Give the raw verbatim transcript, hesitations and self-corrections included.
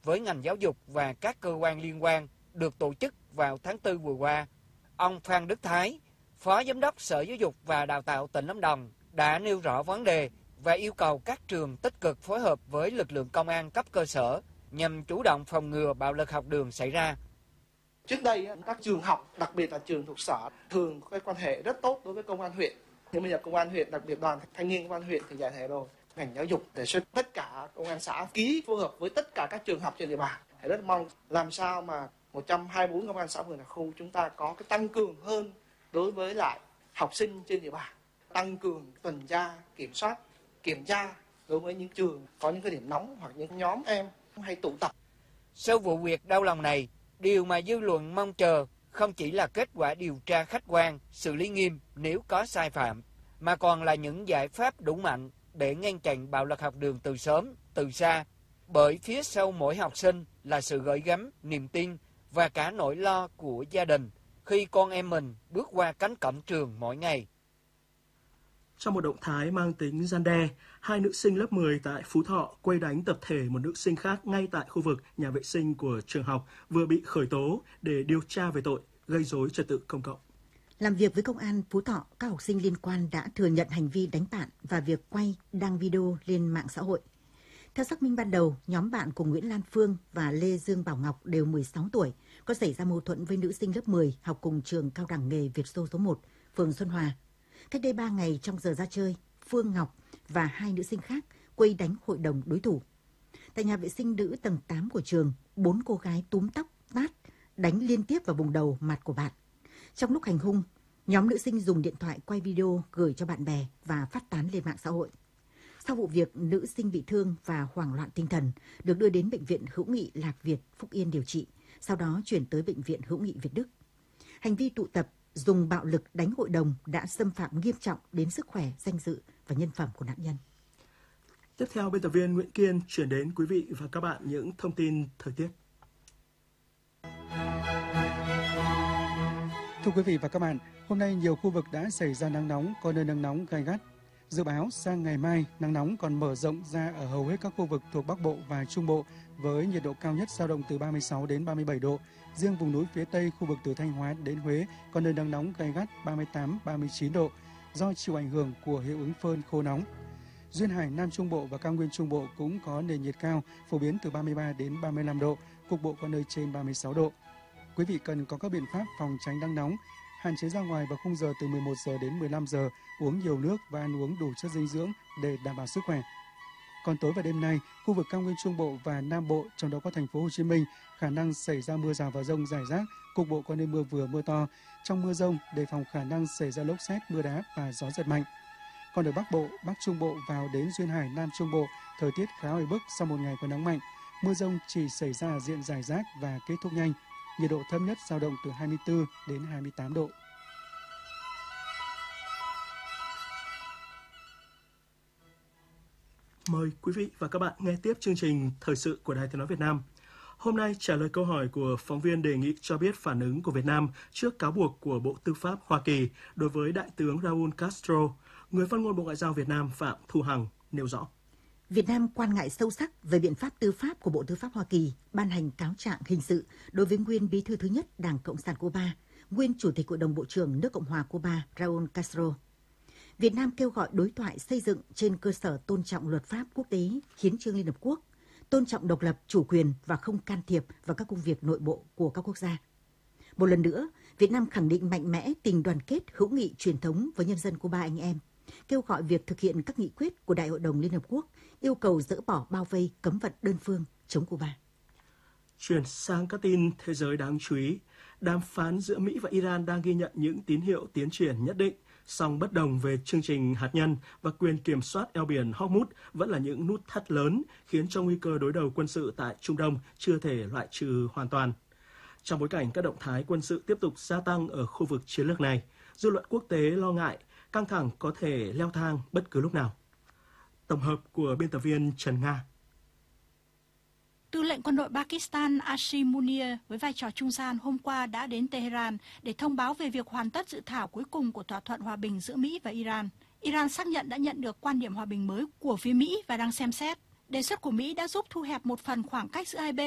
với ngành giáo dục và các cơ quan liên quan được tổ chức vào tháng tư vừa qua. Ông Phan Đức Thái, Phó Giám đốc Sở Giáo dục và Đào tạo tỉnh Lâm Đồng đã nêu rõ vấn đề và yêu cầu các trường tích cực phối hợp với lực lượng công an cấp cơ sở nhằm chủ động phòng ngừa bạo lực học đường xảy ra. Trước đây, các trường học, đặc biệt là trường thuộc sở, thường có cái quan hệ rất tốt đối với công an huyện. Nhưng bây giờ công an huyện, đặc biệt đoàn thanh niên công an huyện thì giải thể rồi. Ngành giáo dục đề xuất tất cả công an xã ký phối hợp với tất cả các trường học trên địa bàn. Thì rất mong làm sao mà một trăm hai mươi tư công an xã phường đặc khu chúng ta có cái tăng cường hơn đối với lại học sinh trên địa bàn, tăng cường tuần tra, kiểm soát, kiểm tra đối với những trường có những cái điểm nóng hoặc những nhóm em hay tụ tập. Sau vụ việc đau lòng này, điều mà dư luận mong chờ không chỉ là kết quả điều tra khách quan, xử lý nghiêm nếu có sai phạm, mà còn là những giải pháp đủ mạnh để ngăn chặn bạo lực học đường từ sớm, từ xa. Bởi phía sau mỗi học sinh là sự gửi gắm, niềm tin và cả nỗi lo của gia đình khi con em mình bước qua cánh cổng trường mỗi ngày. Trong một động thái mang tính răn đe, hai nữ sinh lớp mười tại Phú Thọ quay đánh tập thể một nữ sinh khác ngay tại khu vực nhà vệ sinh của trường học vừa bị khởi tố để điều tra về tội gây rối trật tự công cộng. Làm việc với công an Phú Thọ, các học sinh liên quan đã thừa nhận hành vi đánh bạn và việc quay, đăng video lên mạng xã hội. Theo xác minh ban đầu, nhóm bạn của Nguyễn Lan Phương và Lê Dương Bảo Ngọc đều mười sáu tuổi, có xảy ra mâu thuẫn với nữ sinh lớp mười học cùng trường cao đẳng nghề Việt Xô số một, phường Xuân Hòa. Cách đây ba ngày trong giờ ra chơi, Phương Ngọc và hai nữ sinh khác quây đánh hội đồng đối thủ. Tại nhà vệ sinh nữ tầng tám của trường, bốn cô gái túm tóc, tát, đánh liên tiếp vào vùng đầu, mặt của bạn. Trong lúc hành hung, nhóm nữ sinh dùng điện thoại quay video gửi cho bạn bè và phát tán lên mạng xã hội. Sau vụ việc, nữ sinh bị thương và hoảng loạn tinh thần, được đưa đến Bệnh viện Hữu nghị Lạc Việt, Phúc Yên điều trị, sau đó chuyển tới Bệnh viện Hữu nghị Việt Đức. Hành vi tụ tập, dùng bạo lực đánh hội đồng đã xâm phạm nghiêm trọng đến sức khỏe, danh dự và nhân phẩm của nạn nhân. Tiếp theo, biên tập viên Nguyễn Kiên chuyển đến quý vị và các bạn những thông tin thời tiết. Thưa quý vị và các bạn, hôm nay nhiều khu vực đã xảy ra nắng nóng, có nơi nắng nóng gay gắt. Dự báo sang ngày mai, nắng nóng còn mở rộng ra ở hầu hết các khu vực thuộc Bắc Bộ và Trung Bộ với nhiệt độ cao nhất dao động từ ba mươi sáu đến ba mươi bảy độ. Riêng vùng núi phía Tây, khu vực từ Thanh Hóa đến Huế có nơi nắng nóng gay gắt ba mươi tám đến ba mươi chín độ do chịu ảnh hưởng của hiệu ứng phơn khô nóng. Duyên hải Nam Trung Bộ và Cao Nguyên Trung Bộ cũng có nền nhiệt cao, phổ biến từ ba mươi ba đến ba mươi lăm độ, cục bộ có nơi trên ba mươi sáu độ. Quý vị cần có các biện pháp phòng tránh nắng nóng, hạn chế ra ngoài vào khung giờ từ mười một giờ đến mười lăm giờ, uống nhiều nước và ăn uống đủ chất dinh dưỡng để đảm bảo sức khỏe. Còn tối và đêm nay, khu vực Cao Nguyên Trung Bộ và Nam Bộ, trong đó có thành phố Hồ Chí Minh, khả năng xảy ra mưa rào và dông rải rác, cục bộ có nơi mưa vừa mưa to. Trong mưa dông, đề phòng khả năng xảy ra lốc sét, mưa đá và gió giật mạnh. Còn ở Bắc Bộ, Bắc Trung Bộ vào đến duyên hải Nam Trung Bộ, thời tiết khá oi bức sau một ngày có nắng mạnh. Mưa dông chỉ xảy ra ở diện rải rác và kết thúc nhanh. Nhiệt độ thấp nhất dao động từ hai mươi tư đến hai mươi tám độ. Mời quý vị và các bạn nghe tiếp chương trình Thời sự của Đài Tiếng nói Việt Nam. Hôm nay trả lời câu hỏi của phóng viên đề nghị cho biết phản ứng của Việt Nam trước cáo buộc của Bộ Tư pháp Hoa Kỳ đối với Đại tướng Raúl Castro. Người phát ngôn Bộ Ngoại giao Việt Nam Phạm Thu Hằng nêu rõ. Việt Nam quan ngại sâu sắc về biện pháp tư pháp của Bộ Tư pháp Hoa Kỳ ban hành cáo trạng hình sự đối với nguyên bí thư thứ nhất Đảng Cộng sản Cuba, nguyên Chủ tịch Hội đồng Bộ trưởng nước Cộng hòa Cuba Raúl Castro. Việt Nam kêu gọi đối thoại xây dựng trên cơ sở tôn trọng luật pháp quốc tế, hiến chương Liên Hợp Quốc, tôn trọng độc lập, chủ quyền và không can thiệp vào các công việc nội bộ của các quốc gia. Một lần nữa, Việt Nam khẳng định mạnh mẽ tình đoàn kết hữu nghị truyền thống với nhân dân Cuba anh em, kêu gọi việc thực hiện các nghị quyết của Đại hội đồng Liên Hợp Quốc, yêu cầu dỡ bỏ bao vây cấm vận đơn phương chống Cuba. Chuyển sang các tin thế giới đáng chú ý, đàm phán giữa Mỹ và Iran đang ghi nhận những tín hiệu tiến triển nhất định, song bất đồng về chương trình hạt nhân và quyền kiểm soát eo biển Hormuz vẫn là những nút thắt lớn khiến cho nguy cơ đối đầu quân sự tại Trung Đông chưa thể loại trừ hoàn toàn. Trong bối cảnh các động thái quân sự tiếp tục gia tăng ở khu vực chiến lược này, dư luận quốc tế lo ngại căng thẳng có thể leo thang bất cứ lúc nào. Tổng hợp của biên tập viên Trần Nga. Tư lệnh quân đội Pakistan Asim Munir với vai trò trung gian hôm qua đã đến Tehran để thông báo về việc hoàn tất dự thảo cuối cùng của thỏa thuận hòa bình giữa Mỹ và Iran. Iran xác nhận đã nhận được quan điểm hòa bình mới của phía Mỹ và đang xem xét. Đề xuất của Mỹ đã giúp thu hẹp một phần khoảng cách giữa hai bên